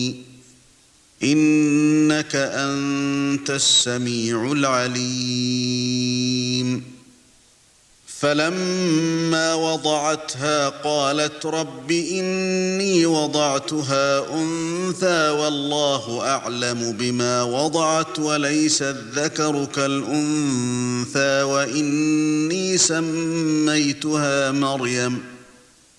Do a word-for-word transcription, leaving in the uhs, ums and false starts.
إنك أنت السميع العليم فلما وضعتها قالت رب إني وضعتها أنثى والله أعلم بما وضعت وليس الذكر كالأنثى وإني سميتها مريم